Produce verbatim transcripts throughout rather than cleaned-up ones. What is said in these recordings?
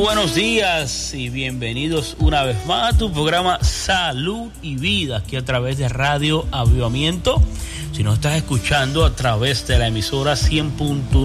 buenos días y bienvenidos una vez más a tu programa Salud y Vida, aquí a través de Radio Avivamiento. Si nos estás escuchando a través de la emisora cien punto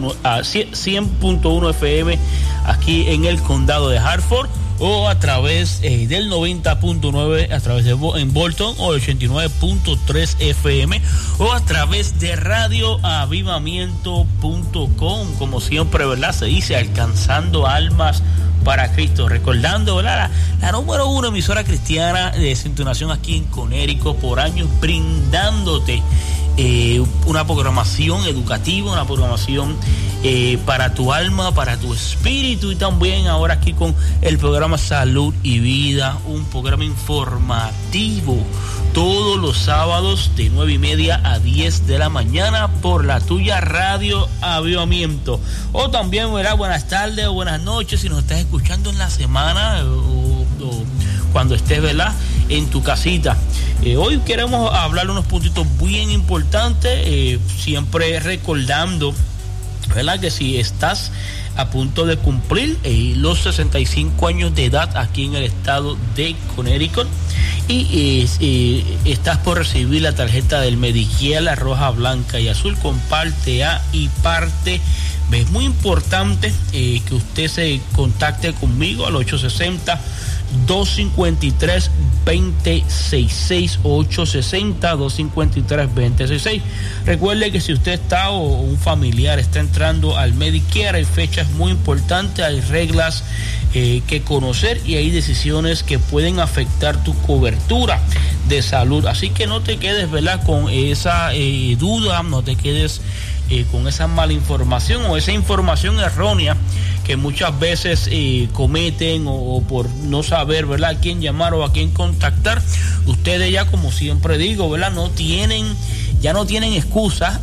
uno F M aquí en el condado de Hartford, o a través eh, del noventa punto nueve a través de en Bolton, o ochenta y nueve punto tres F M, o a través de radio avivamiento punto com, como siempre, ¿verdad? Se dice alcanzando almas para Cristo, recordando, ¿verdad? La, la número uno emisora cristiana de Centurión aquí en Connecticut, por años brindándote eh, una programación educativa, una programación eh, para tu alma, para tu espíritu, y también ahora aquí con el programa Salud y Vida, un programa informativo todos los sábados de nueve y media a diez de la mañana por la tuya Radio Avivamiento. O también, ¿verdad? Buenas tardes o buenas noches si nos estás escuchando en la semana o, o cuando estés, ¿verdad?, en tu casita. Eh, hoy queremos hablar unos puntitos bien importantes, eh, siempre recordando, ¿verdad?, que si estás a punto de cumplir eh, los sesenta y cinco años de edad aquí en el estado de Connecticut y eh, eh, estás por recibir la tarjeta del Medicare, la roja, blanca y azul con parte A y parte B. Es muy importante eh, que usted se contacte conmigo al ocho sesenta, dos cincuenta y tres, veinte sesenta y seis, ocho sesenta, dos cincuenta y tres, veinte sesenta y seis. Recuerde que si usted está o un familiar está entrando al Medicare, hay fechas muy importantes, hay reglas eh, que conocer y hay decisiones que pueden afectar tu cobertura de salud. Así que no te quedes, ¿verdad?, con esa eh, duda, no te quedes eh, con esa mala información o esa información errónea que muchas veces eh, cometen o, o por no saber, ¿verdad?, a quién llamar o a quién contactar. Ustedes ya, como siempre digo, ¿verdad?, no tienen, ya no tienen excusa.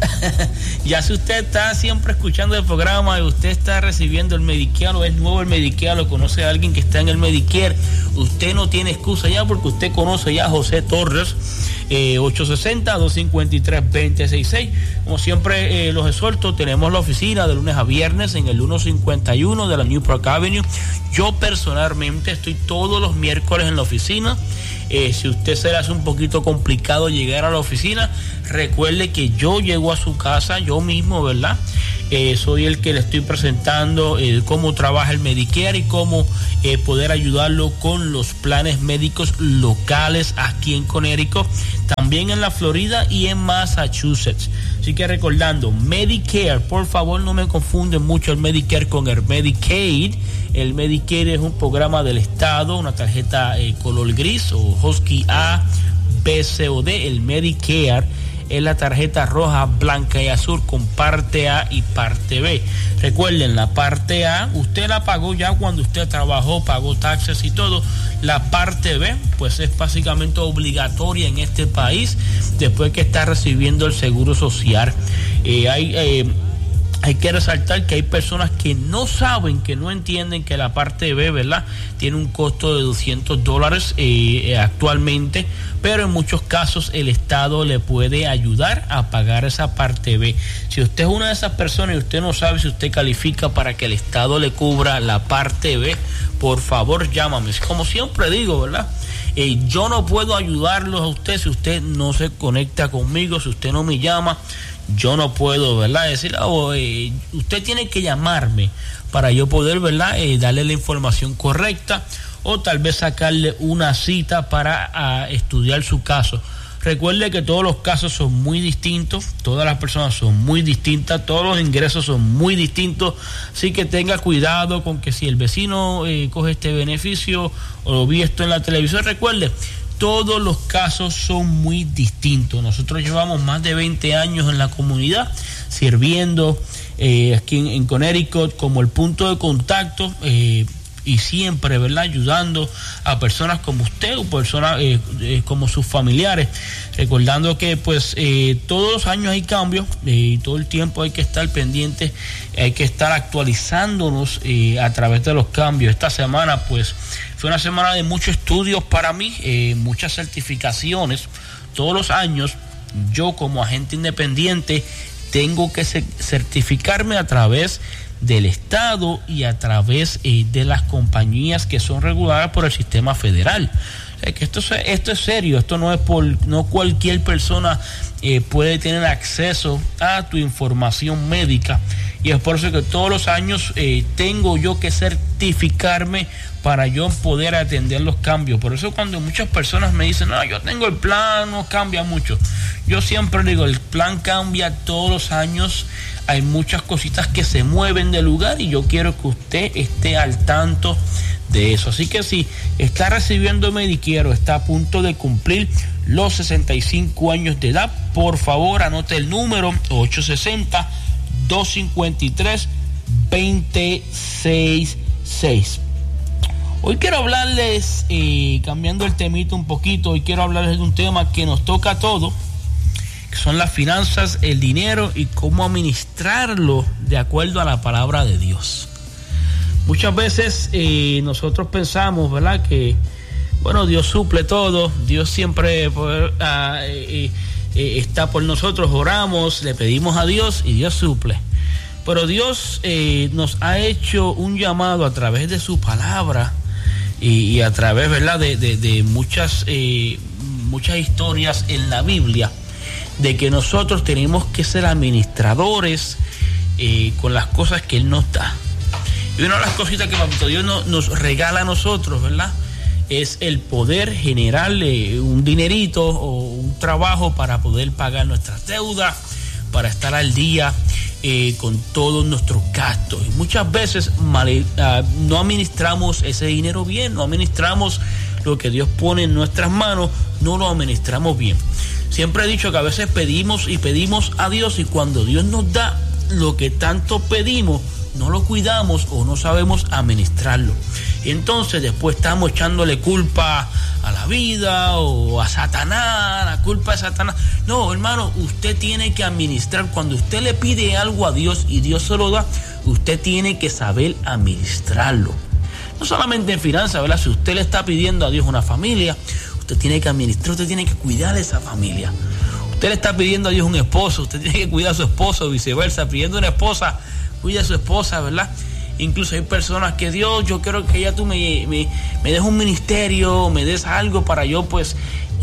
Ya si usted está siempre escuchando el programa y usted está recibiendo el Medicare o es nuevo el Medicare o conoce a alguien que está en el Medicare, usted no tiene excusa ya porque usted conoce ya a José Torres. Eh, ocho sesenta, dos cincuenta y tres, veinte sesenta y seis. Como siempre eh, los exhorto, tenemos la oficina de lunes a viernes en el ciento cincuenta y uno de la New Park Avenue. Yo personalmente estoy todos los miércoles en la oficina. Eh, si usted se le hace un poquito complicado llegar a la oficina, recuerde que yo llego a su casa, yo mismo, ¿verdad? Eh, soy el que le estoy presentando eh, cómo trabaja el Medicare y cómo eh, poder ayudarlo con los planes médicos locales aquí en Connecticut, también en la Florida y en Massachusetts. Así que recordando, Medicare, por favor no me confunden mucho el Medicare con el Medicaid. El Medicare es un programa del Estado, una tarjeta eh, color gris o Husky A, B, C o D. El Medicare es la tarjeta roja, blanca y azul con parte A y parte B. Recuerden, la parte A usted la pagó ya cuando usted trabajó, pagó taxes y todo. La parte B pues es básicamente obligatoria en este país después que está recibiendo el seguro social. Eh, hay eh, Hay que resaltar que hay personas que no saben, que no entienden que la parte B, ¿verdad?, tiene un costo de doscientos dólares eh, actualmente, pero en muchos casos el Estado le puede ayudar a pagar esa parte B. Si usted es una de esas personas y usted no sabe si usted califica para que el Estado le cubra la parte B, por favor llámame. Como siempre digo, ¿verdad?, Eh, yo no puedo ayudarlos a usted si usted no se conecta conmigo, si usted no me llama. Yo no puedo, ¿verdad?, decir, oh, eh, usted tiene que llamarme para yo poder, ¿verdad?, eh, darle la información correcta o tal vez sacarle una cita para a, estudiar su caso. Recuerde que todos los casos son muy distintos, todas las personas son muy distintas, todos los ingresos son muy distintos, así que tenga cuidado con que si el vecino eh, coge este beneficio o lo vi esto en la televisión. Recuerde, todos los casos son muy distintos. Nosotros llevamos más de veinte años en la comunidad sirviendo eh, aquí en, en Connecticut como el punto de contacto eh, y siempre, ¿verdad?, ayudando a personas como usted o personas eh, eh, como sus familiares, recordando que pues eh, todos los años hay cambios eh, y todo el tiempo hay que estar pendientes, hay que estar actualizándonos eh, a través de los cambios. Esta semana pues fue una semana de muchos estudios para mí, eh, muchas certificaciones. Todos los años yo como agente independiente tengo que certificarme a través del Estado y a través eh, de las compañías que son reguladas por el sistema federal. O sea, que esto, esto es serio, esto no es por, no cualquier persona eh, puede tener acceso a tu información médica, y es por eso que todos los años eh, tengo yo que certificarme para yo poder atender los cambios. Por eso cuando muchas personas me dicen, no, yo tengo el plan, no cambia mucho, yo siempre digo, el plan cambia todos los años, hay muchas cositas que se mueven del lugar y yo quiero que usted esté al tanto de eso. Así que si está recibiendo Medicare o está a punto de cumplir los sesenta y cinco años de edad, por favor anote el número ocho seis cero, dos cinco tres, dos cero seis seis. Hoy quiero hablarles, eh, cambiando el temito un poquito, hoy quiero hablarles de un tema que nos toca a todos, que son las finanzas, el dinero y cómo administrarlo de acuerdo a la palabra de Dios. Muchas veces eh, nosotros pensamos, ¿verdad?, que, bueno, Dios suple todo, Dios siempre por, ah, eh, eh, está por nosotros, oramos, le pedimos a Dios y Dios suple. Pero Dios eh, nos ha hecho un llamado a través de su palabra y, y a través, ¿verdad?, de, de, de muchas, eh, muchas historias en la Biblia, de que nosotros tenemos que ser administradores eh, con las cosas que Él nos da. Y una de las cositas que Papito Dios no, nos regala a nosotros, ¿verdad?, es el poder generarle un dinerito o un trabajo para poder pagar nuestras deudas, para estar al día eh, con todos nuestros gastos. Y muchas veces mal, uh, no administramos ese dinero bien, no administramos lo que Dios pone en nuestras manos, no lo administramos bien. Siempre he dicho que a veces pedimos y pedimos a Dios, y cuando Dios nos da lo que tanto pedimos, no lo cuidamos o no sabemos administrarlo. Y entonces después estamos echándole culpa a la vida o a Satanás, la culpa de Satanás. No, hermano, usted tiene que administrar. Cuando usted le pide algo a Dios y Dios se lo da, usted tiene que saber administrarlo. No solamente en finanzas, ¿verdad? Si usted le está pidiendo a Dios una familia, usted tiene que administrar, usted tiene que cuidar a esa familia. Usted le está pidiendo a Dios un esposo, usted tiene que cuidar a su esposo, viceversa. Pidiendo una esposa, cuida a su esposa, ¿verdad? Incluso hay personas que, Dios, yo quiero que ya tú me, me, me des un ministerio, me des algo para yo pues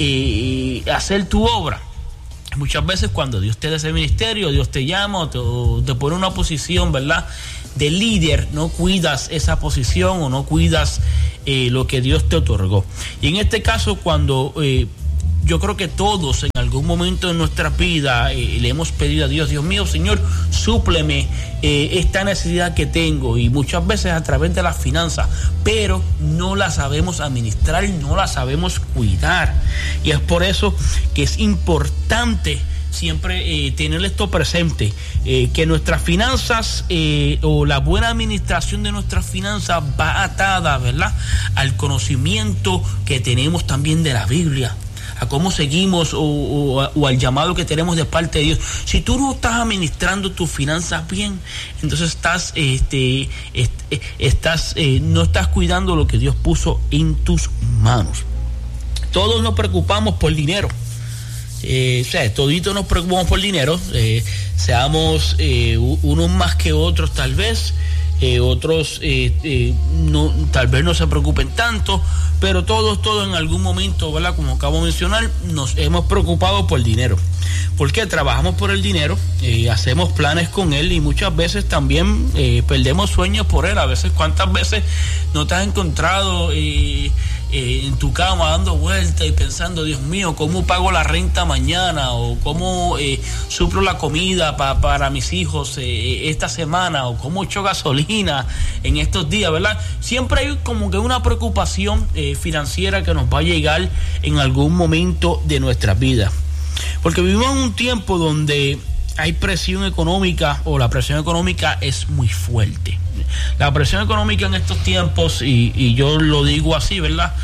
eh, hacer tu obra. Muchas veces cuando Dios te da ese ministerio, Dios te llama o te, o te pone una posición, ¿verdad?, de líder, no cuidas esa posición o no cuidas eh, lo que Dios te otorgó. Y en este caso, cuando eh, yo creo que todos en algún momento de nuestra vida eh, le hemos pedido a Dios, Dios mío, Señor, súpleme eh, esta necesidad que tengo, y muchas veces a través de las finanzas, pero no la sabemos administrar, no la sabemos cuidar. Y es por eso que es importante siempre eh, tener esto presente, eh, que nuestras finanzas eh, o la buena administración de nuestras finanzas va atada, ¿verdad?, al conocimiento que tenemos también de la Biblia, a cómo seguimos o, o, o al llamado que tenemos de parte de Dios. Si tú no estás administrando tus finanzas bien, entonces estás, este, este, estás, eh, no estás cuidando lo que Dios puso en tus manos. Todos nos preocupamos por dinero. Eh, o sea, toditos nos preocupamos por dinero, eh, seamos eh, unos más que otros tal vez, eh, otros eh, eh, no, tal vez no se preocupen tanto, pero todos, todos en algún momento, ¿verdad?, como acabo de mencionar, nos hemos preocupado por el dinero. Porque trabajamos por el dinero, eh, hacemos planes con él y muchas veces también eh, perdemos sueños por él. A veces, ¿cuántas veces no te has encontrado eh, eh, en tu cama dando vueltas y pensando, Dios mío, ¿cómo pago la renta mañana? O ¿cómo eh, suplo la comida pa, para mis hijos eh, esta semana? O ¿cómo echo gasolina en estos días, verdad? Siempre hay como que una preocupación eh, financiera que nos va a llegar en algún momento de nuestra vida. Porque vivimos en un tiempo donde hay presión económica, o la presión económica es muy fuerte. La presión económica en estos tiempos, y, y yo lo digo así, ¿verdad?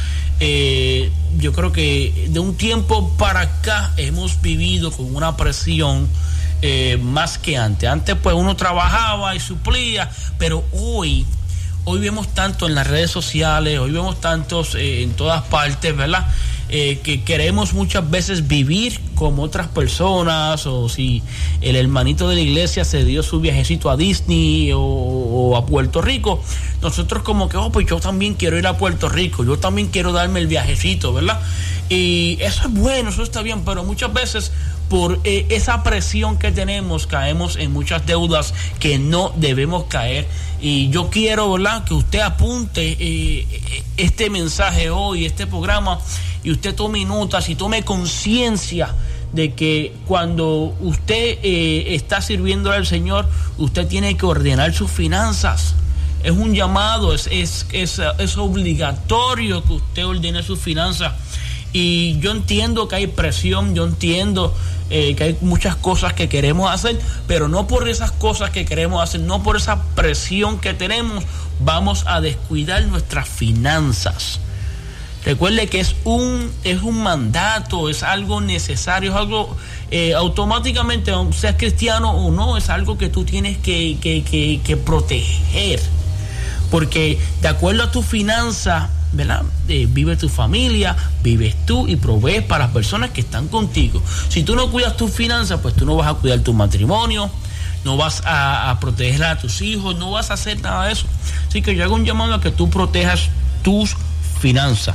Eh, yo creo que de un tiempo para acá hemos vivido con una presión eh, más que antes. Antes pues uno trabajaba y suplía, pero hoy, hoy vemos tanto en las redes sociales, hoy vemos tantos eh, en todas partes, ¿verdad?, Eh, que queremos muchas veces vivir como otras personas, o si el hermanito de la iglesia se dio su viajecito a Disney o, o a Puerto Rico, nosotros como que, oh, pues yo también quiero ir a Puerto Rico, yo también quiero darme el viajecito, ¿verdad? Y eso es bueno, eso está bien, pero muchas veces por eh, esa presión que tenemos caemos en muchas deudas que no debemos caer. Y yo quiero, ¿verdad?, que usted apunte eh, este mensaje hoy, este programa, y usted tome notas y tome conciencia de que cuando usted eh, está sirviendo al Señor, usted tiene que ordenar sus finanzas. Es un llamado, es, es, es, es obligatorio que usted ordene sus finanzas. Y yo entiendo que hay presión, yo entiendo eh, que hay muchas cosas que queremos hacer, pero no por esas cosas que queremos hacer, no por esa presión que tenemos, vamos a descuidar nuestras finanzas. Recuerde que es un, es un mandato, es algo necesario, es algo eh, automáticamente, seas cristiano o no, es algo que tú tienes que, que, que, que proteger. Porque de acuerdo a tu finanza, ¿verdad? Eh, vive tu familia, vives tú y provees para las personas que están contigo. Si tú no cuidas tus finanzas, pues tú no vas a cuidar tu matrimonio, no vas a, a proteger a tus hijos, no vas a hacer nada de eso. Así que yo hago un llamado a que tú protejas tus finanzas.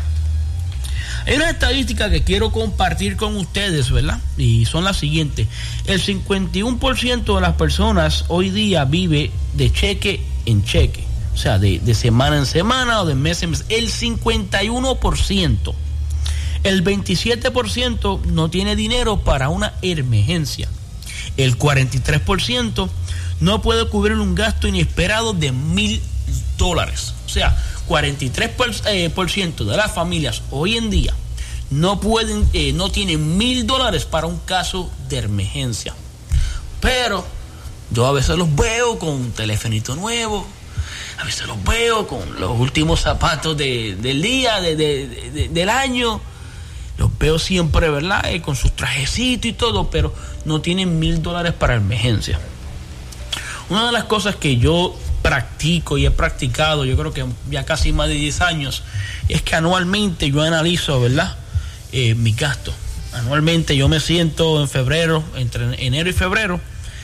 Hay una estadística que quiero compartir con ustedes, ¿verdad? Y son las siguientes. El cincuenta y uno por ciento de las personas hoy día vive de cheque en cheque. O sea, de, de semana en semana o de mes en mes. El cincuenta y uno por ciento. El veintisiete por ciento no tiene dinero para una emergencia. El cuarenta y tres por ciento no puede cubrir un gasto inesperado de mil dólares. O sea, cuarenta y tres por ciento de las familias hoy en día no pueden, eh, no tienen mil dólares para un caso de emergencia. Pero yo a veces los veo con un telefonito nuevo. A veces los veo con los últimos zapatos de, del día, de, de, de, del año. Los veo siempre, ¿verdad? Eh, con sus trajecitos y todo, pero no tienen mil dólares para emergencia. Una de las cosas que yo practico y he practicado, yo creo que ya casi más de diez años, es que anualmente yo analizo, ¿verdad? Eh, mi gasto. Anualmente yo me siento en febrero, entre enero y febrero,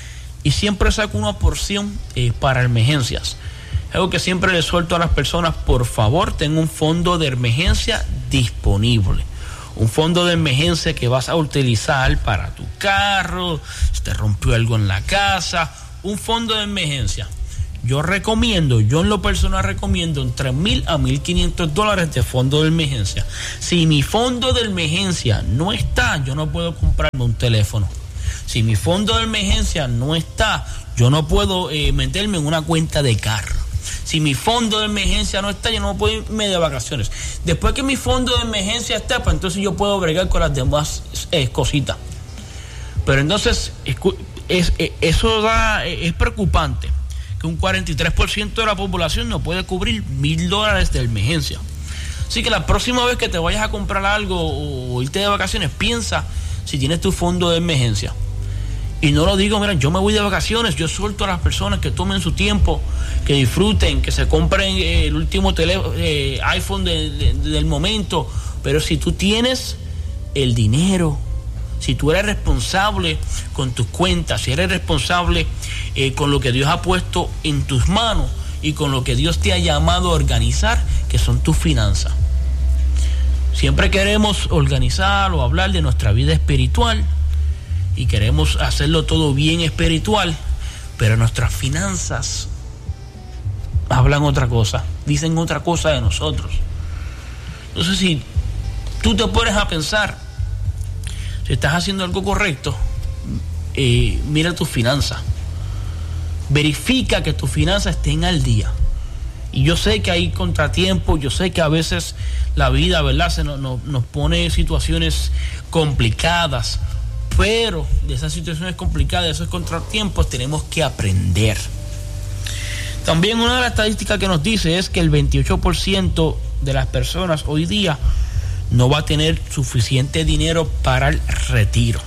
y siempre saco una porción eh, para emergencias. Algo que siempre le suelto a las personas: por favor, ten un fondo de emergencia disponible. Un fondo de emergencia que vas a utilizar para tu carro, si te rompió algo en la casa, un fondo de emergencia. Yo recomiendo, yo en lo personal recomiendo entre mil a mil quinientos dólares de fondo de emergencia. Si mi fondo de emergencia no está, yo no puedo comprarme un teléfono. Si mi fondo de emergencia no está, yo no puedo eh, meterme en una cuenta de carro. Si mi fondo de emergencia no está, yo no puedo irme de vacaciones. Después que mi fondo de emergencia esté, pues entonces yo puedo bregar con las demás eh, cositas. Pero entonces, es, es, es, eso da, es preocupante, que un cuarenta y tres por ciento de la población no puede cubrir mil dólares de emergencia. Así que la próxima vez que te vayas a comprar algo o irte de vacaciones, piensa si tienes tu fondo de emergencia. Y no lo digo, mira, yo me voy de vacaciones, yo suelto a las personas que tomen su tiempo, que disfruten, que se compren eh, el último teléfono, eh, iPhone de, de, del momento. Pero si tú tienes el dinero, si tú eres responsable con tus cuentas, si eres responsable eh, con lo que Dios ha puesto en tus manos y con lo que Dios te ha llamado a organizar, que son tus finanzas. Siempre queremos organizar o hablar de nuestra vida espiritual, y queremos hacerlo todo bien espiritual, pero nuestras finanzas hablan otra cosa, dicen otra cosa de nosotros. Entonces, si tú te pones a pensar si estás haciendo algo correcto, eh, mira tus finanzas, verifica que tus finanzas estén al día. Y yo sé que hay contratiempos, yo sé que a veces la vida, ¿verdad?, se nos, nos, nos pone situaciones complicadas. Pero de esas situaciones complicadas, de esos contratiempos, tenemos que aprender. También una de las estadísticas que nos dice es que el veintiocho por ciento de las personas hoy día no va a tener suficiente dinero para el retiro.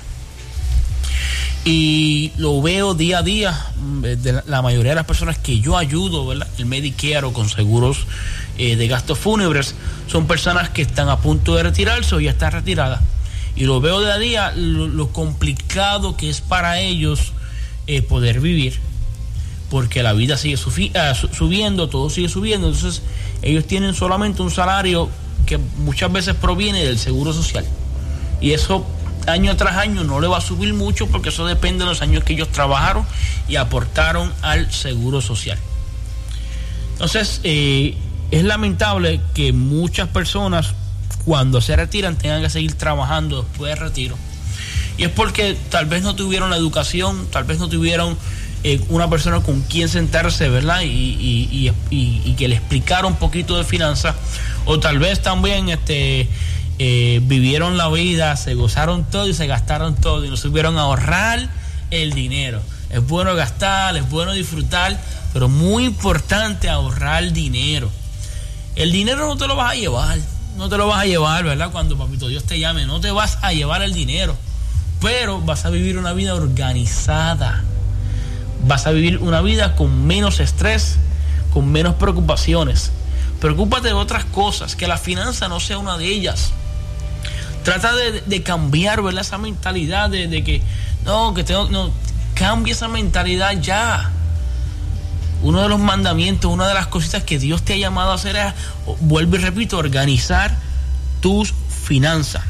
Y lo veo día a día de la mayoría de las personas que yo ayudo, ¿verdad?, el Medicare o con seguros eh, de gastos fúnebres, son personas que están a punto de retirarse o ya están retiradas. y lo veo día a día, lo, lo complicado que es para ellos eh, poder vivir, porque la vida sigue sufi- uh, subiendo, todo sigue subiendo. Entonces ellos tienen solamente un salario que muchas veces proviene del seguro social, y eso año tras año no le va a subir mucho, porque eso depende de los años que ellos trabajaron y aportaron al seguro social. Entonces eh, es lamentable que muchas personas cuando se retiran tengan que seguir trabajando después del retiro, y es porque tal vez no tuvieron la educación, tal vez no tuvieron eh, una persona con quien sentarse, ¿verdad? Y, y, y, y, y que le explicara un poquito de finanzas, o tal vez también este eh, vivieron la vida, se gozaron todo y se gastaron todo y no supieron ahorrar el dinero. Es bueno gastar, es bueno disfrutar, pero muy importante ahorrar dinero. El dinero no te lo vas a llevar, no te lo vas a llevar, ¿verdad? Cuando papito Dios te llame, no te vas a llevar el dinero, pero vas a vivir una vida organizada, vas a vivir una vida con menos estrés, con menos preocupaciones. Preocúpate de otras cosas, que la finanza no sea una de ellas. Trata de, de cambiar, ¿verdad? Esa mentalidad de, de que no, que tengo, no, cambia esa mentalidad ya. Uno de los mandamientos, una de las cositas que Dios te ha llamado a hacer es, vuelvo y repito, organizar tus finanzas.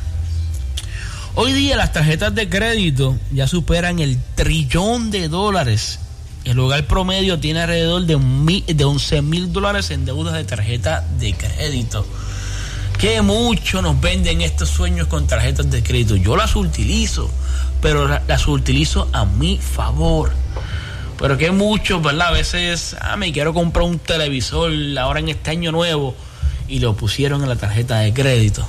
Hoy día las tarjetas de crédito ya superan el trillón de dólares. El hogar promedio tiene alrededor de, mil, de once mil dólares en deudas de tarjeta de crédito. Que mucho nos venden estos sueños con tarjetas de crédito. Yo las utilizo, pero las utilizo a mi favor. Pero que muchos, ¿verdad? A veces, ah, me quiero comprar un televisor ahora en este año nuevo y lo pusieron en la tarjeta de crédito.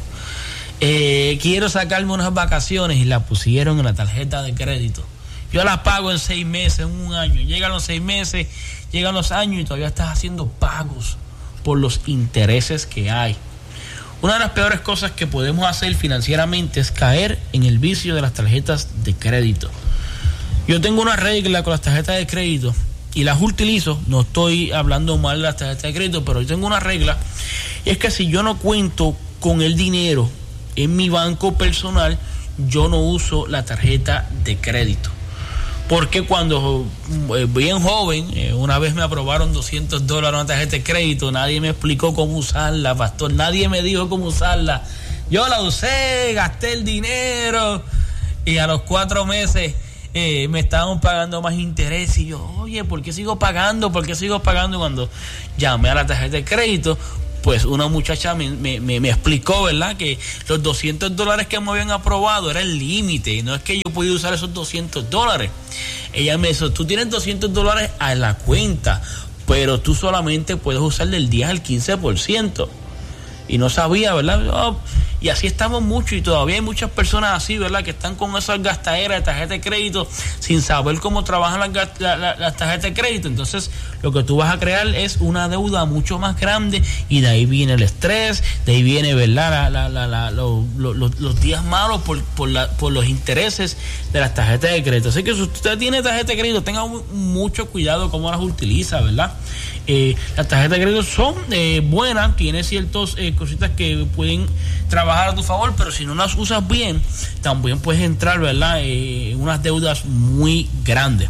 Eh, quiero sacarme unas vacaciones y la pusieron en la tarjeta de crédito. Yo las pago en seis meses, en un año. Llegan los seis meses, llegan los años y todavía estás haciendo pagos por los intereses que hay. Una de las peores cosas que podemos hacer financieramente es caer en el vicio de las tarjetas de crédito. Yo tengo una regla con las tarjetas de crédito y las utilizo. No estoy hablando mal de las tarjetas de crédito, pero yo tengo una regla, y es que si yo no cuento con el dinero en mi banco personal, yo no uso la tarjeta de crédito. Porque cuando eh, bien joven, eh, una vez me aprobaron doscientos dólares una tarjeta de crédito, nadie me explicó cómo usarla, pastor, nadie me dijo cómo usarla. Yo la usé, gasté el dinero y a los cuatro meses eh, me estaban pagando más interés y yo, oye, ¿por qué sigo pagando? ¿Por qué sigo pagando? Cuando llamé a la tarjeta de crédito, pues una muchacha me, me, me, me explicó, ¿verdad?, que los doscientos dólares que me habían aprobado era el límite, y no es que yo podía usar esos doscientos dólares. Ella me dijo, tú tienes doscientos dólares a la cuenta, pero tú solamente puedes usar del diez al quince por ciento. Y no sabía, ¿verdad? Oh, y así estamos muchos, y todavía hay muchas personas así, ¿verdad?, que están con esas gastaderas de tarjeta de crédito sin saber cómo trabajan las, la, la, las tarjetas de crédito. Entonces lo que tú vas a crear es una deuda mucho más grande, y de ahí viene el estrés, de ahí viene, ¿verdad?, la, la, la, la, lo, lo, lo, los días malos por, por, la, por los intereses de las tarjetas de crédito. Así que si usted tiene tarjeta de crédito, tenga mucho cuidado cómo las utiliza, ¿verdad? Eh, las tarjetas de crédito son eh, buenas, tiene ciertas eh, cositas que pueden trabajar a tu favor, pero si no las usas bien, también puedes entrar, ¿verdad?, eh, en unas deudas muy grandes.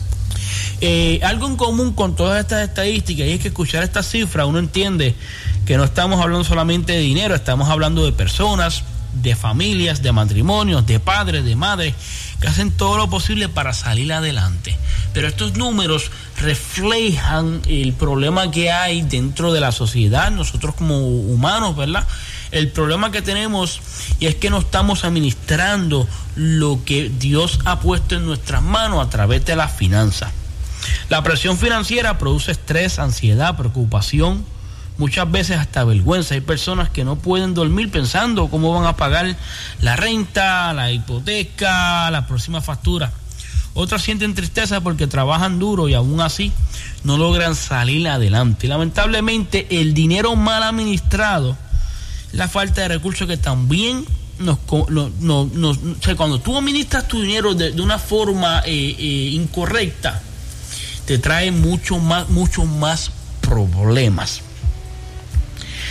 Eh, algo en común con todas estas estadísticas, y es que escuchar estas cifras uno entiende que no estamos hablando solamente de dinero, estamos hablando de personas, de familias, de matrimonios, de padres, de madres, que hacen todo lo posible para salir adelante. Pero estos números reflejan el problema que hay dentro de la sociedad, nosotros como humanos, ¿verdad? El problema que tenemos, y es que no estamos administrando lo que Dios ha puesto en nuestras manos a través de las finanzas. La presión financiera produce estrés, ansiedad, preocupación, muchas veces hasta vergüenza. Hay personas que no pueden dormir pensando cómo van a pagar la renta, la hipoteca, la próxima factura. Otras sienten tristeza porque trabajan duro y aún así no logran salir adelante. Y lamentablemente el dinero mal administrado, la falta de recursos que también nos, no, no, no, o sea, cuando tú administras tu dinero de, de una forma eh, eh, incorrecta, te trae mucho más, mucho más problemas.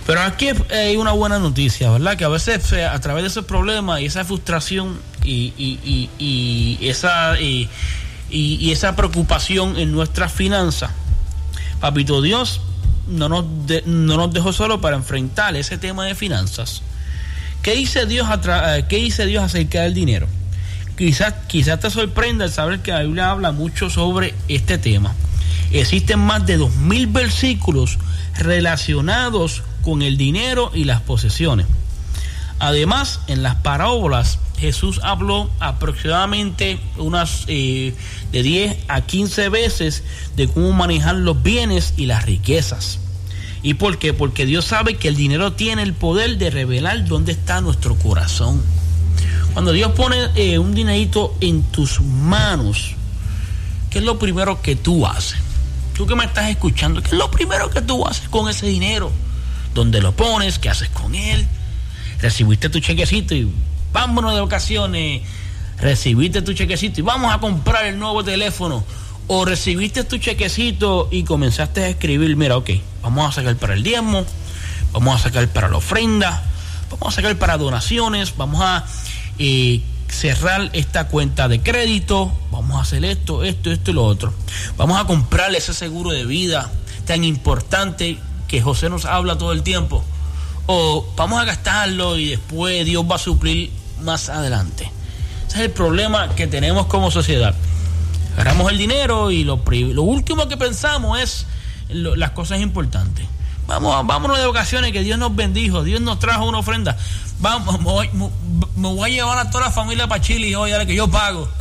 Pero aquí hay una buena noticia, ¿verdad? Que a veces a través de esos problemas y esa frustración y, y, y, y esa y, y, y esa preocupación en nuestras finanzas, Papito Dios no nos de, no nos dejó solo para enfrentar ese tema de finanzas. ¿Qué dice Dios atra- qué dice Dios acerca del dinero? Quizás quizás te sorprenda el saber que la Biblia habla mucho sobre este tema. Existen más de dos mil versículos relacionados con el dinero y las posesiones. Además, en las parábolas Jesús habló aproximadamente unas eh, de diez a quince veces de cómo manejar los bienes y las riquezas. ¿Y por qué? Porque Dios sabe que el dinero tiene el poder de revelar dónde está nuestro corazón. Cuando Dios pone eh, un dinerito en tus manos, ¿qué es lo primero que tú haces? Tú que me estás escuchando, ¿qué es lo primero que tú haces con ese dinero? ¿Dónde lo pones? ¿Qué haces con él? Recibiste tu chequecito y vámonos de vacaciones. Recibiste tu chequecito y vamos a comprar el nuevo teléfono. O recibiste tu chequecito y comenzaste a escribir, mira, ok, vamos a sacar para el diezmo, vamos a sacar para la ofrenda, vamos a sacar para donaciones, vamos a eh, cerrar esta cuenta de crédito, vamos a hacer esto, esto, esto y lo otro. Vamos a comprarle ese seguro de vida tan importante que José nos habla todo el tiempo. O vamos a gastarlo y después Dios va a suplir más adelante. Ese es el problema que tenemos como sociedad. Agarramos el dinero y lo, lo último que pensamos es lo, las cosas importantes. Vamos, vámonos de vacaciones, que Dios nos bendijo, Dios nos trajo una ofrenda. Vamos, me voy, me, me voy a llevar a toda la familia para Chile hoy, ahora que yo pago.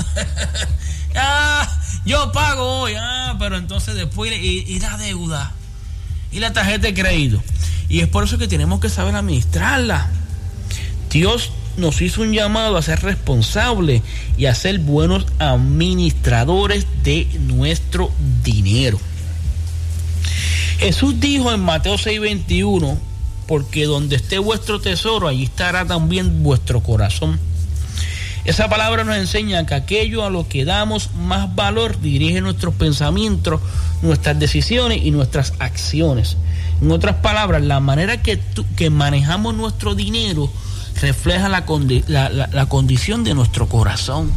ah, yo pago hoy, ah, pero entonces después y, y la deuda y la tarjeta de crédito. Y es por eso que tenemos que saber administrarla. Dios nos hizo un llamado a ser responsables y a ser buenos administradores de nuestro dinero. Jesús dijo en Mateo seis veintiuno, porque donde esté vuestro tesoro, allí estará también vuestro corazón. Esa palabra nos enseña que aquello a lo que damos más valor dirige nuestros pensamientos, nuestras decisiones y nuestras acciones. En otras palabras, la manera que, tu, que manejamos nuestro dinero refleja la, condi- la, la, la condición de nuestro corazón.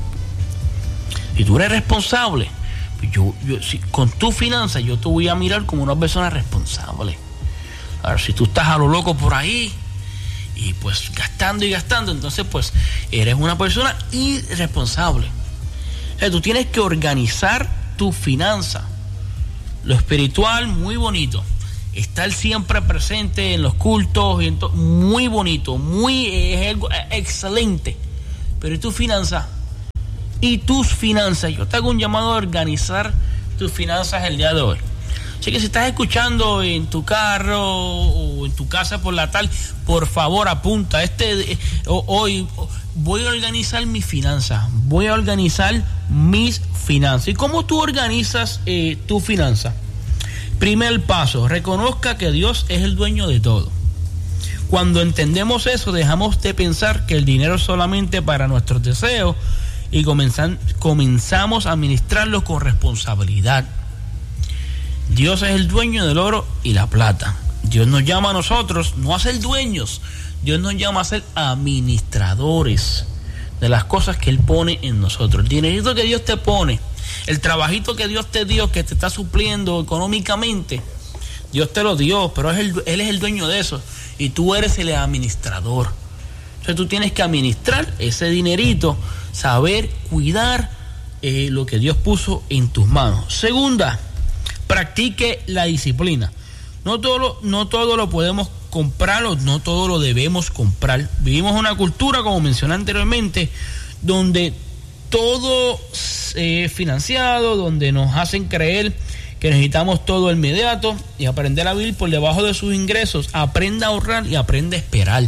Si tú eres responsable, yo, yo, si, con tu finanzas, yo te voy a mirar como una persona responsable. Ahora, si tú estás a lo loco por ahí y pues gastando y gastando, entonces pues eres una persona irresponsable. O sea, tú tienes que organizar tu finanza. Lo espiritual, muy bonito. Estar siempre presente en los cultos, y en to- muy bonito, muy es algo excelente. Pero ¿y tu finanza? ¿Y tus finanzas? Yo te hago un llamado a organizar tus finanzas el día de hoy. Así que si estás escuchando en tu carro o en tu casa por la tarde, por favor apunta. Este eh, hoy voy a organizar mis finanzas. Voy a organizar mis finanzas. ¿Y cómo tú organizas eh, tu finanza? Primer paso, reconozca que Dios es el dueño de todo. Cuando entendemos eso, dejamos de pensar que el dinero es solamente para nuestros deseos y comenzan, comenzamos a administrarlo con responsabilidad. Dios es el dueño del oro y la plata. Dios nos llama a nosotros no a ser dueños, Dios nos llama a ser administradores de las cosas que Él pone en nosotros. El dinerito que Dios te pone, el trabajito que Dios te dio, que te está supliendo económicamente, Dios te lo dio, pero es el, Él es el dueño de eso y tú eres el administrador. Entonces tú tienes que administrar ese dinerito, saber cuidar eh, lo que Dios puso en tus manos. Segunda, practique la disciplina. No todo lo, no todo lo podemos comprar o no todo lo debemos comprar. Vivimos una cultura, como mencioné anteriormente, donde todo es financiado, donde nos hacen creer que necesitamos todo inmediato y aprender a vivir por debajo de sus ingresos. Aprenda a ahorrar y aprenda a esperar.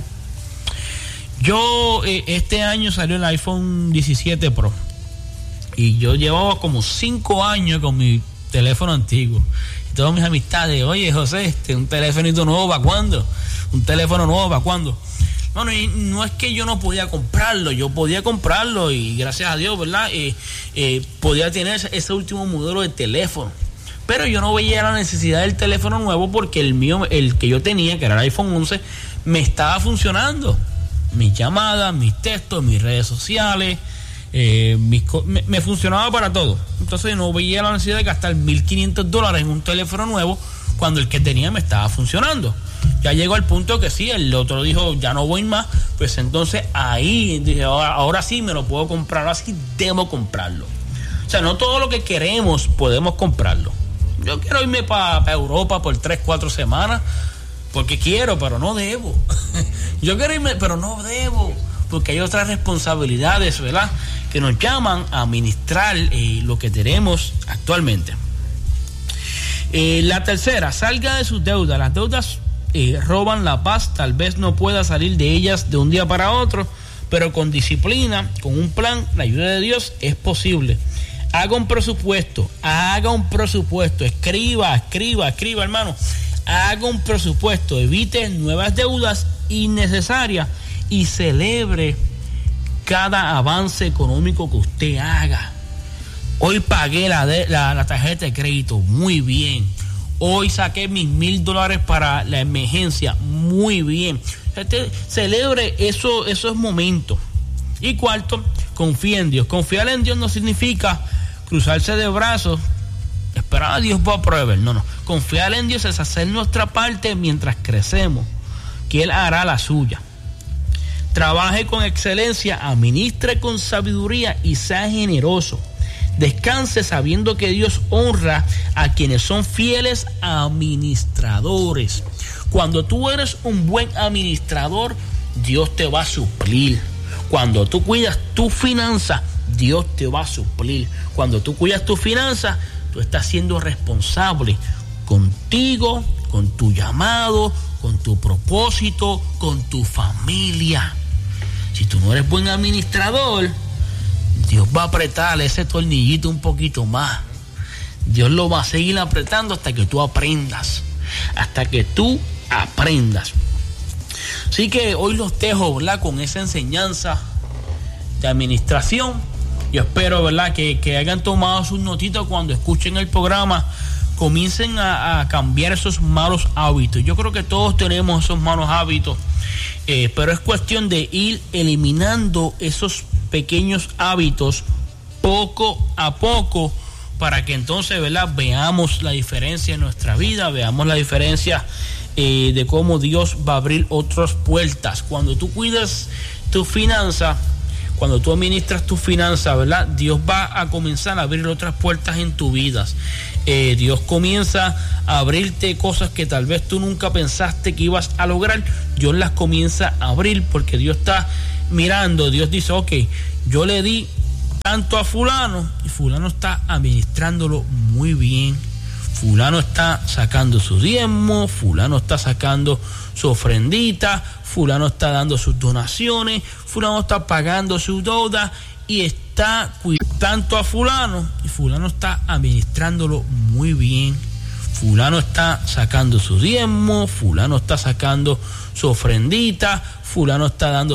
Yo eh, este año salió el iPhone diecisiete Pro y yo llevaba como cinco años con mi teléfono antiguo. Y todas mis amistades, oye José, este, un teléfonito nuevo ¿para cuándo? Un teléfono nuevo ¿para cuándo? Bueno, y no es que yo no podía comprarlo, yo podía comprarlo y gracias a Dios, ¿verdad? Eh, eh, podía tener ese último modelo de teléfono. pero yo no veía la necesidad del teléfono nuevo porque el mío, el que yo tenía, que era el iPhone once, me estaba funcionando. Mis llamadas, mis textos, mis redes sociales, eh, mis, me, me funcionaba para todo. Entonces yo no veía la necesidad de gastar mil quinientos dólares en un teléfono nuevo cuando el que tenía me estaba funcionando. Ya llegó al punto que sí, el otro dijo, ya no voy más, pues entonces ahí dije, ahora, ahora sí me lo puedo comprar, ahora sí debo comprarlo. O sea, no todo lo que queremos podemos comprarlo. Yo quiero irme para pa Europa por tres, cuatro semanas, porque quiero, pero no debo. Yo quiero irme, pero no debo, porque hay otras responsabilidades, ¿verdad?, que nos llaman a administrar eh, lo que tenemos actualmente. Eh, la tercera, salga de sus deudas. Las deudas eh, roban la paz. Tal vez no pueda salir de ellas de un día para otro, pero con disciplina, con un plan, la ayuda de Dios es posible. Haga un presupuesto, haga un presupuesto, escriba, escriba, escriba, hermano. Haga un presupuesto, evite nuevas deudas innecesarias y celebre cada avance económico que usted haga. Hoy pagué la, de, la, la tarjeta de crédito, muy bien. Hoy saqué mis mil dólares para la emergencia, muy bien. Usted celebre eso, esos momentos. Y cuarto, confía en Dios. Confiar en Dios no significa cruzarse de brazos, esperar a Dios va a proveer. No, no. Confiar en Dios es hacer nuestra parte mientras crecemos, que Él hará la suya. Trabaje con excelencia, administre con sabiduría y sea generoso. Descanse sabiendo que Dios honra a quienes son fieles administradores. Cuando tú eres un buen administrador, Dios te va a suplir. Cuando tú cuidas tu finanza, Dios te va a suplir. Cuando tú cuidas tu finanza, tú estás siendo responsable contigo, con tu llamado, con tu propósito, con tu familia. Si tú no eres buen administrador, Dios va a apretar ese tornillito un poquito más. Dios lo va a seguir apretando hasta que tú aprendas. Hasta que tú aprendas. Así que hoy los dejo, ¿verdad?, con esa enseñanza de administración. Yo espero, ¿verdad?, que, que hayan tomado sus notitas cuando escuchen el programa. Comiencen a, a cambiar esos malos hábitos. Yo creo que todos tenemos esos malos hábitos. Eh, pero es cuestión de ir eliminando esos pequeños hábitos poco a poco para que entonces, ¿verdad?, veamos la diferencia en nuestra vida, veamos la diferencia eh, de cómo Dios va a abrir otras puertas. Cuando tú cuidas tu finanza, cuando tú administras tu finanza, ¿verdad?, Dios va a comenzar a abrir otras puertas en tu vida. Eh, Dios comienza a abrirte cosas que tal vez tú nunca pensaste que ibas a lograr. Dios las comienza a abrir porque Dios está mirando. Dios dice, ok, yo le di tanto a fulano y fulano está administrándolo muy bien. Fulano está sacando su diezmo, fulano está sacando su ofrendita, fulano está dando sus donaciones, fulano está pagando su deuda y está cuidando tanto a fulano y fulano está administrándolo muy bien. Fulano está sacando su diezmo, fulano está sacando su ofrendita, fulano está dando